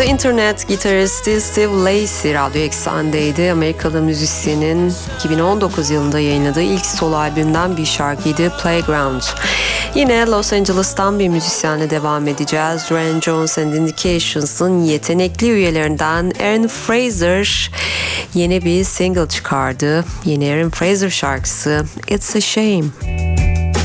The Internet gitaristi Steve Lacy Radyo Eksen'deydi. Amerikalı müzisyenin 2019 yılında yayınladığı ilk solo albümden bir şarkıydı, Playground. Yine Los Angeles'tan bir müzisyenle devam edeceğiz. Duran Jones and Indications'ın yetenekli üyelerinden Aaron Fraser yeni bir single çıkardı. Yeni Aaron Fraser şarkısı It's a Shame.